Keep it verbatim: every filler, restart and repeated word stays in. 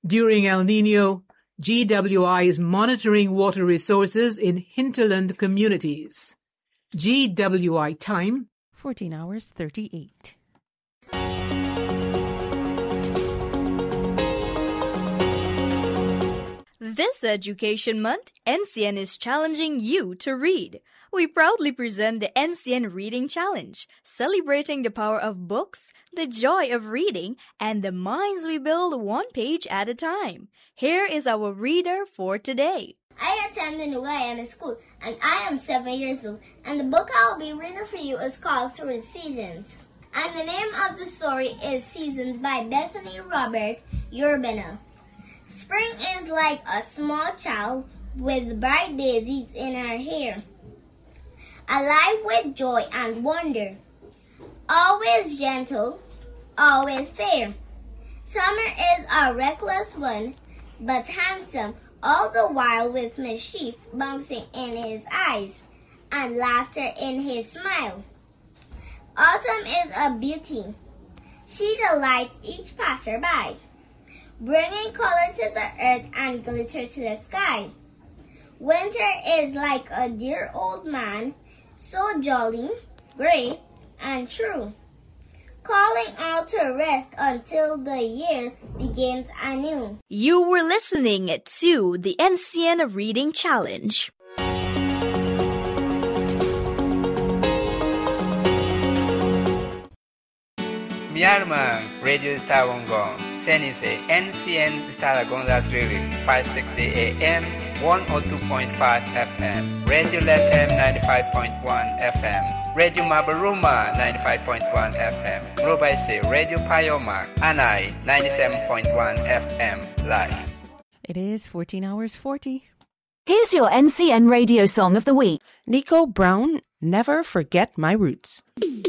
During El Nino, G W I is monitoring water resources in hinterland communities. G W I time, fourteen hours thirty-eight. This Education Month, N C N is challenging you to read. We proudly present the N C N Reading Challenge, celebrating the power of books, the joy of reading, and the minds we build one page at a time. Here is our reader for today. I attend the New Guyana School, and I am seven years old, and the book I will be reading for you is called Through the Seasons. And the name of the story is Seasons by Bethany Robert Urbina. Spring is like a small child with bright daisies in her hair, alive with joy and wonder, always gentle, always fair. Summer is a reckless one, but handsome, all the while with mischief bouncing in his eyes and laughter in his smile. Autumn is a beauty. She delights each passerby, bringing color to the earth and glitter to the sky. Winter is like a dear old man, so jolly, gray, and true, calling all to rest until the year begins anew. You were listening to the N C N Reading Challenge. Myanmar Radio Tawangong, Senise N C N Talagonda Trivi, five sixty A M, one oh two point five F M, Radio Latam ninety-five point one F M, Radio Mabaruma ninety-five point one F M, Robaise Radio Payoma, Anai ninety-seven point one F M, live. It is fourteen hours forty. Here's your N C N Radio Song of the Week. Nico Brown, Never Forget My Roots.